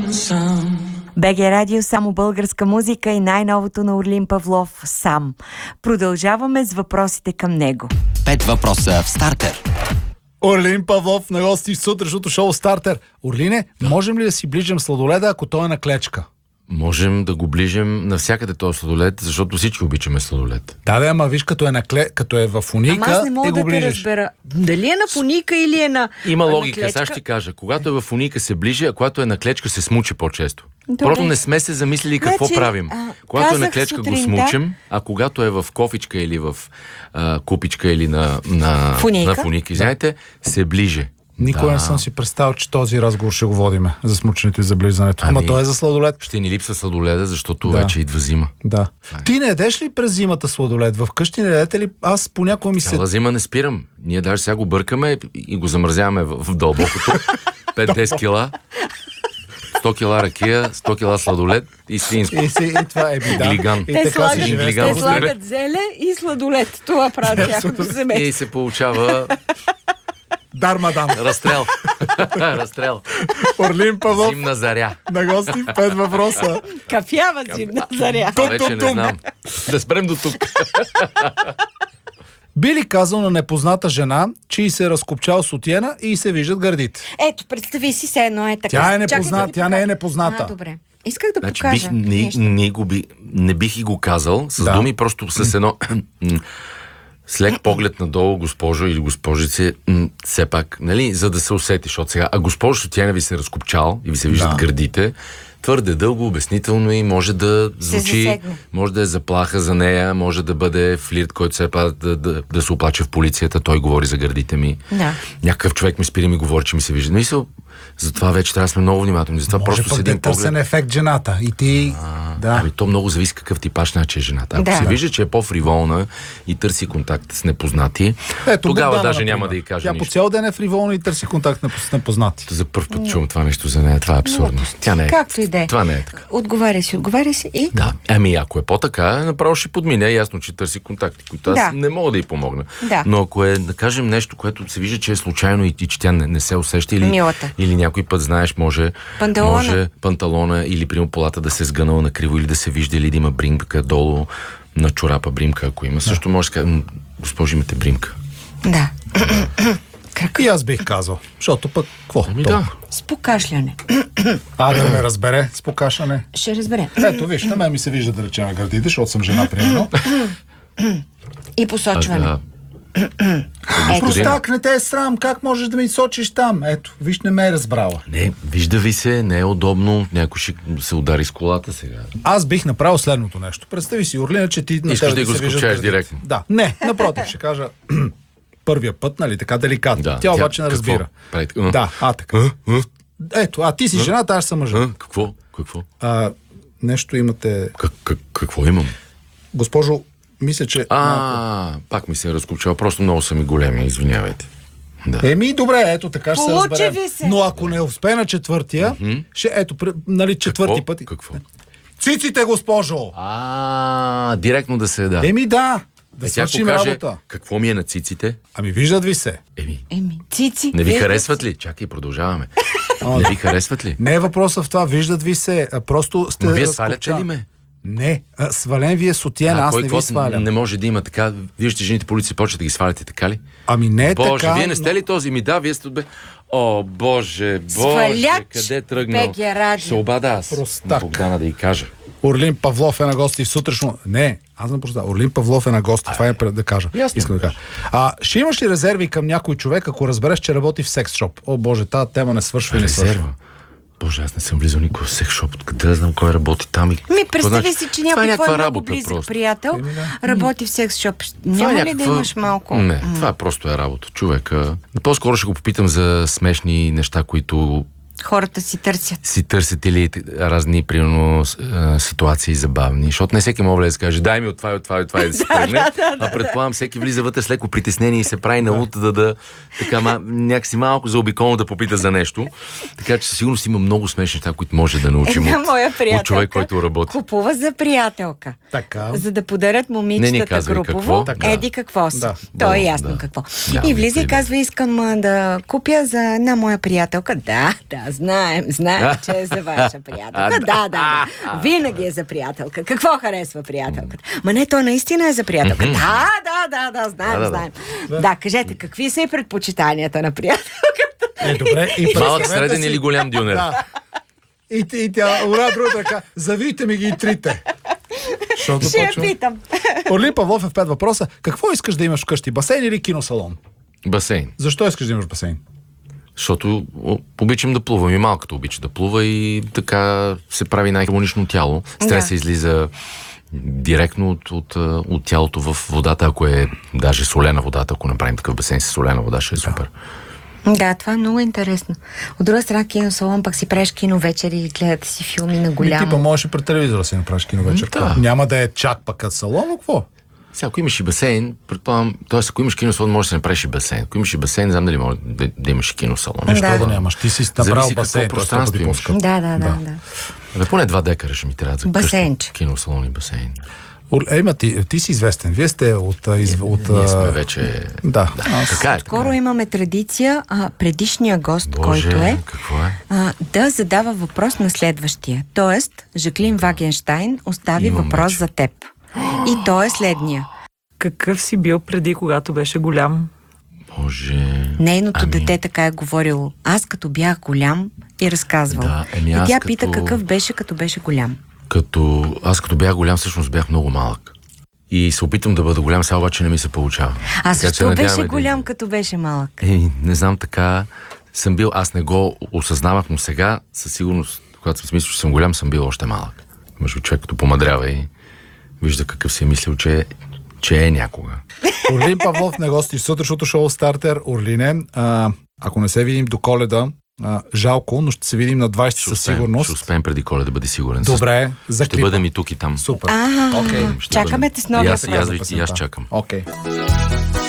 БГ Радио, само българска музика и най-новото на Орлин Павлов «Сам». Продължаваме с въпросите към него. 5 въпроса в стартер. Орлин Павлов на гости в сутрешното шоу Стартер. Орлине, можем ли да си ближим сладоледа, ако той е на клечка? Можем да го ближим навсякъде този сладолед, защото всички обичаме сладолед. Да, ама виж, като е в фуника, Ама аз не мога го да те ближиш. разбера. Дали е на фуника или е на Има на логика, клечка? сега ще ти кажа. Когато е в фуника се ближи, а когато е на клечка се смучи по-често. Добре. Просто не сме се замислили какво Значи, правим. Когато е на казах клечка го сутринта- смучим, а когато е в кофичка или в купичка или на фуника, знаете, се ближе. Никога не съм си представил, че този разговор ще го водиме за смученето и за близането. Ама той е за сладолед. Ще ни липсва сладоледа, защото вече идва зима. Да. Ти не ядеш ли през зимата сладолед? Вкъщи не ядете ли? Аз понякога ми се... Цяла зима не спирам. Ние даже сега го бъркаме и го замразяваме в дълбокото. 5-10 кила. 100 кила ракия, 100 кила сладолед и свинско. И това е бида. Глиган. И Те така си слагат, живее. глиган. те слагат зеле и сладолед. Това правят тяхното семейство. И се получава Дармадан. разстрел. Разстрел. Орлин Павлов Зимна заря. на гости в 5 въпроса. Кафява зимна заря. Това вече не знам. Да спрем до тук. Би ли казал на непозната жена, че и се е разкопчал сутиена и се виждат гърдите? Ето, представи си се едно е така. Тя е Чакай непозната, ви тя не е непозната. добре. Исках да Значи покажа нещо. не бих и го казал с думи, просто с едно с лек поглед надолу, госпожо или госпожице, все пак, нали, за да се усети, защото сега, госпожо, тя ви се разкопчал и ви се виждат гърдите, твърде дълго, обяснително и може да звучи, може да е заплаха за нея, може да бъде флирт, който все пак да се оплаче в полицията, той говори за гърдите ми. Да. Някакъв човек ми спира и ми говори, че ми се вижда. Мисъл, затова вече трябва да сме много внимателни. Затова Може просто пък с да един е търсен поглед. ефект жената. И ти... Ами то много зависи какъв типаж наче е жената. Ако се вижда, че е по-фриволна и търси контакт с непознати, тогава Богдана, даже няма например. да й кажа Тя по нищо. цял ден е фриволна и търси контакт с непознати. За първ път чувам това нещо за нея. Това е абсурдно. Тя не е. Както и да е. Това не е така. Отговаря си и... Да. Ами ако е по-така, направо ще подмине. Ясно, че търси контакти, които аз не мога да й помогна. Да. Но ако е, да кажем, нещо, което се вижда, че е случайно и че тя не се усеща Милата. или някой път, знаеш, може панталона или прямо полата да се сгънала накриво или да се вижда или да има бримка долу на чорапа бримка, ако има. Също може да кажа, госпожо, имате бримка. Да. И аз бих казал. Защото пък, какво? Ами да. С покашляне. Да ме разбере с покашане. Ще разбере. Ето, виж, на мен ми се вижда да речем на гърдите, защото съм жена, примерно. И посочване. Простак, не те е срам, как можеш да ми сочиш там? Ето, виж, не ме е разбрала. Не, вижда ви се, не е удобно, някой ще се удари с колата сега. Аз бих направил следното нещо. Представи си, Орлина, че ти на Искаш тебе да го се виждат скопчаеш гърдите. директно? Да. Не, напротив, ще кажа първия път, нали, така деликатно. Да. Тя обаче не Какво разбира. прави? Да, така. Ето, ти си жената, аз съм мъжа. Какво? Нещо имате... Какво имам? Госпожо, мисля, че... Пак ми се е разкопчал, просто много са ми големи, извинявайте. Да. Добре, ето така ще се Получи разберем. ви се. Но ако не успее на четвъртия, нали, четвърти път... Какво? Циците, госпожо! Директно да се да. Да Тя свършим каже, работа. какво ми е на циците? Виждат ви се. Цици. Не ви харесват ли? Чакай, продължаваме. Не ви харесват ли? Не е въпросът в това, виждат ви се, просто сте... Но вие сваляте ли ме? Не, свален ви е сутиена, аз не ви свалям. Не може да има така. Виждате, жените полиции почват да ги сваляте, така ли? Не е Боже, така. вие не сте ли този? Да, вие сте... О, Боже, Сваляч, къде е тръгнал? БГ Радио. Се обада аз. Простак. Богдана да й кажа. Орлин Павлов е на гости в сутрешно... Не, аз не просто. Орлин Павлов е на гости, това е да кажа. Искам да кажа. Ще имаш ли резерви към някой човек, ако разбереш, че работи в секс-шоп? О, Боже, тази тема не свършва и не свършва. Боже, аз не съм влизал никога в секс-шоп. Откъде да знам кой работи там? Представи си, че някой твой много работа, близък просто. приятел работи в секс-шоп. Няма ли да имаш малко? Не, това просто е работа. Човека. По-скоро ще го попитам за смешни неща, които Хората си търсят. си търсят или разни, примерно, ситуации забавни. Защото не всеки може да каже, дай ми от това и от това и от това и да се тръгне. А предполагам, всеки влиза вътре с леко притеснение и се прави на лута така някакси малко заобиколно да попита за нещо. Така че със сигурност има много смешни неща, които може да научим от човек, който работи. Купува за приятелка. Така. За да подарят момичетата групово. Еди какво си. То е ясно какво. И влиза и казва, искам да купя за една моя приятелка. Да, знаем, че е за ваша приятелка. Да. Винаги е за приятелка. Какво харесва приятелката? Ма не, то наистина е за приятелка. Да, знаем. Да, кажете, какви са и предпочитанията на приятелката? Добре. Малък, среден или голям дюнер? Да. И тя ура друга така. Завийте ми ги и трите. Ще я питам. Орлин Павлов е в 5 въпроса. Какво искаш да имаш вкъщи? Басейн или киносалон? Басейн. Защо искаш да имаш басейн? Защото обичам да плувам и малката обича да плува и така се прави най-хармонично тяло. Стресът излиза директно от тялото в водата, ако е даже солена водата, ако направим такъв басейн с солена вода, ще е супер. Да, това е много интересно. От друга страна, киносалон, пък си правиш киновечери и гледате си филми на голямо. Типа можеш и пред телевизора да си направиш киновечер. Да. Няма да е чак пък като салон, но какво? Сега, ако имаш и басейн, предполагам, т.е. ако имаш киносалон, можеш да се направиш и басейн. Ако имаш и басейн, не знам дали може да имаш и киносалон. Нещо да нямаш. Ти си направил Зависи басейн, какво пространство имаш. Да. Поне 2 декара ще ми трябва за басейнче. Киносалон и басейн. Ема, ти си известен. Вие сте от... Ние сме вече... Да. Така е. Скоро имаме традиция предишния гост, който е, какво е? Да задава въпрос на следващия. Тоест, Жаклин Вагенщайн остави Имам въпрос вече. за теб. И той е следния. Какъв си бил преди, когато беше голям? Боже... Нейното дете така е говорило. Аз като бях голям и разказвал. Да, и аз тя като- пита какъв беше, като беше голям. Аз като бях голям, всъщност бях много малък. И се опитвам да бъда голям, сега обаче не ми се получава. А Така че защо надяваме беше да- голям, като беше малък? Не знам, така съм бил, аз не го осъзнавах, но сега със сигурност, когато съм си мислил, че съм голям, съм бил още малък. Може би човек като помадрява и вижда какъв си е мислил, че е някога. Орлин Павлов не гости в сутрешното шоу Стартер. Орлине, ако не се видим до Коледа, жалко, но ще се видим на 20 със сигурност. Ще успеем преди Коледа да бъде сигурен. Добре, за Ще клипа. бъдем и тук и там. Супер. Окей. Ще Чакаме бъдем. те с новия И аз чакам. Окей.